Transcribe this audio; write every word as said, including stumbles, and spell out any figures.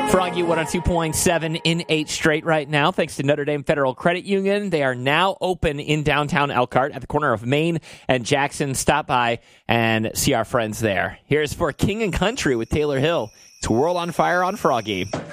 Froggy one oh two point seven in eight straight right now, thanks to Notre Dame Federal Credit Union. They are now open in downtown Elkhart at the corner of Main and Jackson. Stop by and see our friends there. Here's for King and Country with Taylor Hill. It's World on Fire on Froggy.